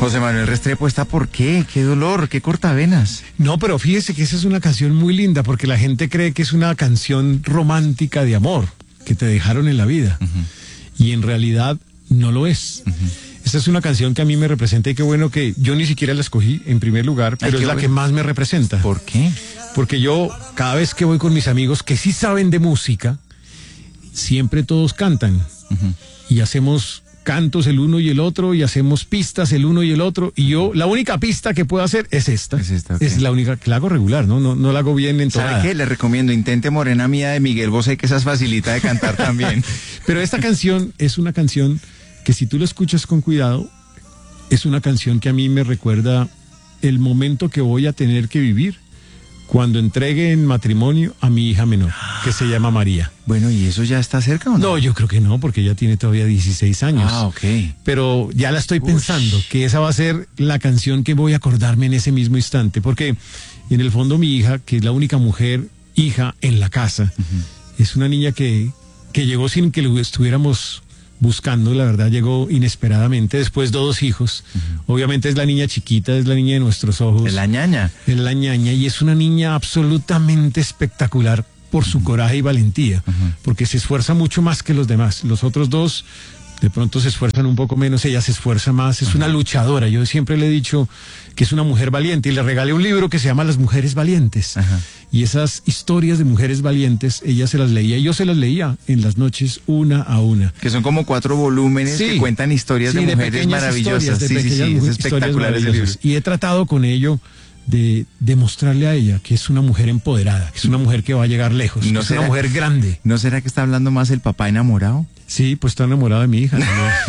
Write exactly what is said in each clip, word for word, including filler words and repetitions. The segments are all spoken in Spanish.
José Manuel Restrepo, ¿está por qué? ¿Qué dolor? ¿Qué cortavenas? No, pero fíjese que esa es una canción muy linda porque la gente cree que es una canción romántica de amor que te dejaron en la vida. Uh-huh. Y en realidad no lo es. Uh-huh. Esta es una canción que a mí me representa y qué bueno que yo ni siquiera la escogí en primer lugar, pero Ay, es la bueno. que más me representa. ¿Por qué? Porque yo cada vez que voy con mis amigos que sí saben de música, siempre todos cantan. Uh-huh. Y hacemos cantos el uno y el otro y hacemos pistas el uno y el otro y yo la única pista que puedo hacer es esta es, esta, okay. es la única que la hago regular, no no no la hago bien entonada. ¿Sabe qué? Le recomiendo intente Morena Mía de Miguel Bosé, que esa es facilita de cantar también. Pero esta canción es una canción que si tú la escuchas con cuidado es una canción que a mí me recuerda el momento que voy a tener que vivir cuando entregue en matrimonio a mi hija menor, que se llama María. Bueno, ¿y eso ya está cerca o no? No, yo creo que no, porque ella tiene todavía dieciséis años. Ah, ok. Pero ya la estoy Ush. pensando, que esa va a ser la canción que voy a acordarme en ese mismo instante, porque en el fondo mi hija, que es la única mujer hija en la casa, uh-huh. es una niña que, que llegó sin que lo estuviéramos buscando, la verdad llegó inesperadamente, después de dos hijos. Uh-huh. Obviamente es la niña chiquita, es la niña de nuestros ojos. Es la ñaña. Es la ñaña y es una niña absolutamente espectacular por su uh-huh. coraje y valentía, uh-huh. porque se esfuerza mucho más que los demás. Los otros dos de pronto se esfuerzan un poco menos, ella se esfuerza más, es uh-huh. una luchadora. Yo siempre le he dicho que es una mujer valiente y le regalé un libro que se llama Las Mujeres Valientes. Uh-huh. Y esas historias de mujeres valientes, ella se las leía y yo se las leía en las noches una a una. Que son como cuatro volúmenes sí. que cuentan historias sí, de mujeres de maravillosas. Historias, de sí, sí, sí, es espectacular ese libro. Y he tratado con ello de demostrarle a ella que es una mujer empoderada, que es una mujer que va a llegar lejos, ¿No que es una mujer grande. ¿No será que está hablando más el papá enamorado? Sí, pues está enamorado de mi hija.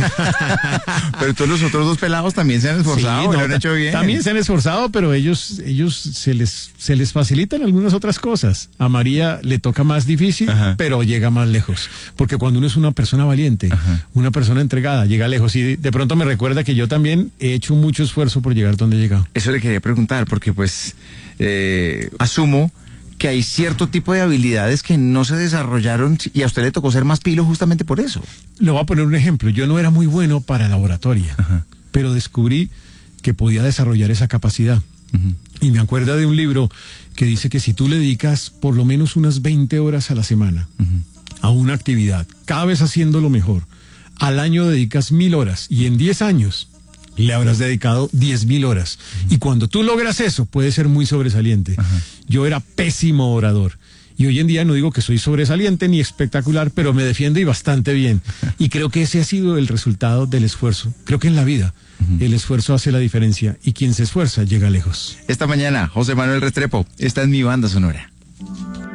Pero todos los otros dos pelados también se han esforzado, sí, no, lo han hecho bien. También se han esforzado, pero ellos, ellos se les, se les facilitan algunas otras cosas. A María le toca más difícil, Ajá. pero llega más lejos. Porque cuando uno es una persona valiente, Ajá. una persona entregada, llega lejos. Y de, de pronto me recuerda que yo también he hecho mucho esfuerzo por llegar donde he llegado. Eso le quería preguntar, porque pues eh, asumo que hay cierto tipo de habilidades que no se desarrollaron y a usted le tocó ser más pilo justamente por eso. Le voy a poner un ejemplo. Yo no era muy bueno para la oratoria, Ajá. pero descubrí que podía desarrollar esa capacidad. Uh-huh. Y me acuerdo de un libro que dice que si tú le dedicas por lo menos unas veinte horas a la semana uh-huh. a una actividad, cada vez haciéndolo mejor, al año dedicas mil horas y en diez años le habrás dedicado diez mil horas. Uh-huh. Y cuando tú logras eso, puedes ser muy sobresaliente. Uh-huh. Yo era pésimo orador. Y hoy en día no digo que soy sobresaliente ni espectacular, pero me defiendo y bastante bien. Y creo que ese ha sido el resultado del esfuerzo. Creo que en la vida uh-huh. el esfuerzo hace la diferencia y quien se esfuerza llega lejos. Esta mañana, José Manuel Restrepo, esta es mi banda sonora.